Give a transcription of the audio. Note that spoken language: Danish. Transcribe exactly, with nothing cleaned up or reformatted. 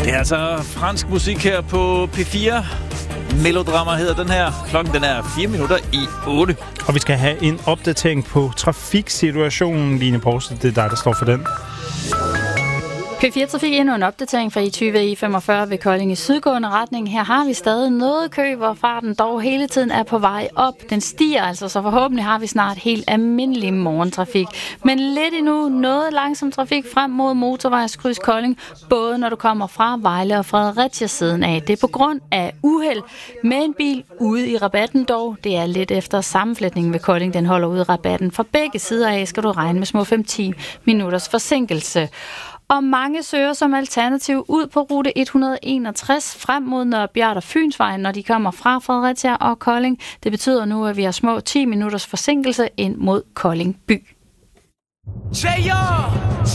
Det er altså fransk musik her på P fire. Melodrama hedder den her. Klokken den er fire minutter i otte. Og vi skal have en opdatering på trafiksituationen. Line Poulsen, det er dig, der står for den. P fire Trafik endnu en opdatering fra I tyve I femogfyrre ved Kolding i sydgående retning. Her har vi stadig noget kø, hvor farten dog hele tiden er på vej op. Den stiger altså, så forhåbentlig har vi snart helt almindelig morgentrafik. Men lidt endnu noget langsom trafik frem mod motorvejskryds Kolding, både når du kommer fra Vejle og Fredericia siden af. Det er på grund af uheld med en bil ude i rabatten dog. Det er lidt efter sammenflætningen ved Kolding, den holder ude i rabatten. Fra begge sider af skal du regne med små fem til ti minutters forsinkelse. Og mange søger som alternativ ud på rute et hundrede og enogtres frem mod Nørrebjerg og Fynsvejen, når de kommer fra Fredericia og Kolding. Det betyder nu, at vi har små ti minutters forsinkelse ind mod Kolding by.